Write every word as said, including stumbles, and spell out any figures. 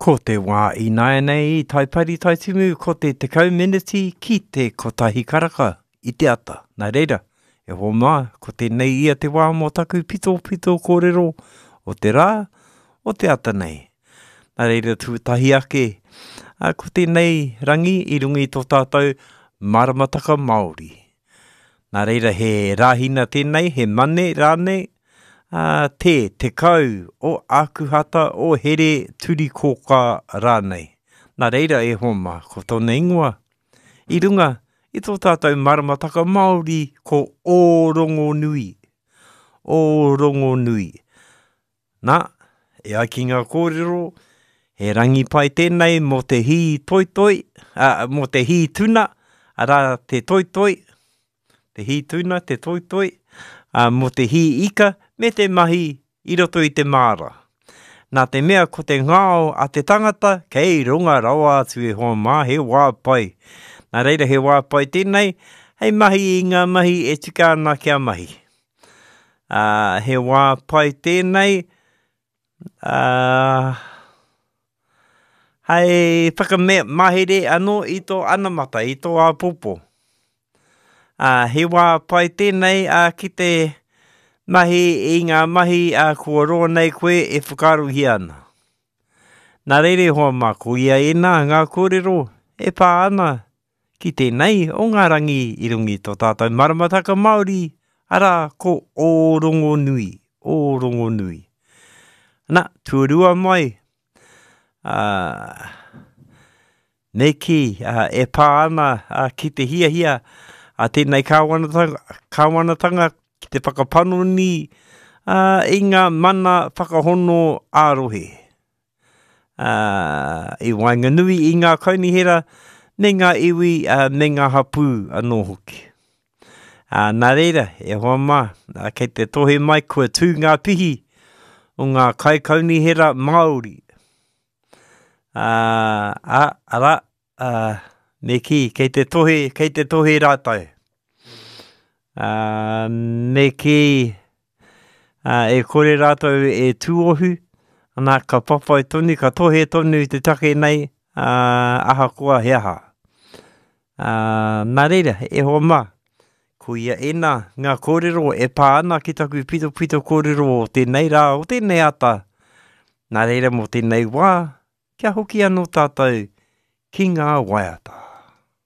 Ko te wā I nai nei I taipari taitimu ko te tekau miniti ki te kotahi karaka I te ata. Nā reira, e ho mā, ko te nei ia te wā mō taku pito pito kōrero o te rā, o te ata nei. Nā reira tūtahi ake, a ko te nei rangi I rungi tō tātou maramataka Māori. Nā reira he rāhina tēnei, he mane rānei, Uh, te, te kau o akuhata o here turi kōka rānei. Nā reira e homa, ko tōna ingoa. I runga, I tō tātou maramataka Māori ko Ōrongo Nui. Ōrongo Nui. Nā, e ai ki ngā kōrero, he rangi pai tēnei mō te hi toi toi, uh, mō te hi tuna, ara te toi toi, te hi tuna, te toi toi, uh, mō te hi ika, me te mahi I roto I te māra. Nā te mea ko te ngāo a te tangata, kei runga rawa atu e hoa mā, he wā pai. Nā reira he wā pai tēnei, hei mahi I ngā mahi e tika ana kia mahi. Uh, he wā pai tēnei, uh, hei whakamea mahere anō I tō anamata, I tō āpopo. Uh, he wā pai tēnei uh, ki te mahi I ngā mahi a kua roa nei koe e whakaruhi ana. Nā reire hoa mā ko ia e nā ngā kōrero e pā ana ki tēnei o ngā rangi I rungi tō tātou maramataka Māori ara ko Ōrongo Nui. Ōrongo Nui. Nā, tuarua mai. Uh, neki uh, e pā ana uh, ki te hia hia a tēnei kāwanatanga, kāwanatanga ki te whakapanoni uh, I ngā mana whakahono ārohe. Uh, I Wainganui, I ngā kaunihera, me ngā iwi, uh, me ngā hapū anō hoki. Uh, nā reira, e hoa mā, uh, kei te tohe mai kua tū ngā pihi o ngā kai kaunihera Māori. Uh, a, ara, uh, me ki, kei te tohe, kei te tohe rātai. Uh, me ki uh, e kore rātou e tūohu anā ka papai tonu, ka tohe tonu te take nei uh, aha kua he aha. Uh, nā reira, e hoa mā, ko ia e nā ngā kōrero e pā ana ki taku pito pito kōrero o tēnei rā, o tēnei ata. Nā reira mo tēnei wā, kia hoki anō tātou ki ngā waiata.